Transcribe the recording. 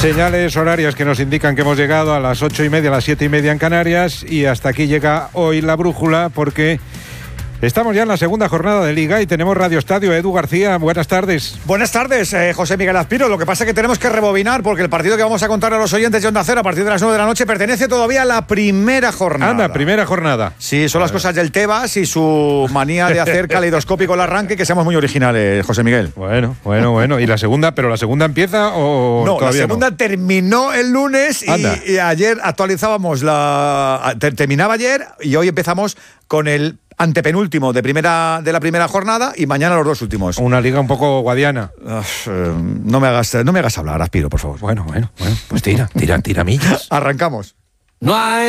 Señales horarias que nos indican que hemos llegado a las 8:30, a las 7:30 en Canarias, y hasta aquí llega hoy la brújula porque estamos ya en la segunda jornada de Liga y tenemos Radio Estadio. Edu García, buenas tardes. Buenas tardes, José Miguel Azpiro. Lo que pasa es que tenemos que rebobinar porque el partido que vamos a contar a los oyentes de Onda Cero a partir de las 9 de la noche pertenece todavía a la primera jornada. Anda, primera jornada. Sí, son las cosas del Tebas y su manía de hacer caleidoscópico el arranque, que seamos muy originales, José Miguel. Bueno. ¿Y la segunda? ¿Pero la segunda empieza o no? Todavía La segunda terminó el lunes y ayer actualizábamos terminaba ayer y hoy empezamos con el antepenúltimo de la primera jornada y mañana los dos últimos. Una liga un poco guadiana. No me hagas hablar, Aspiro, por favor. Bueno, pues tira millas. Arrancamos. No hay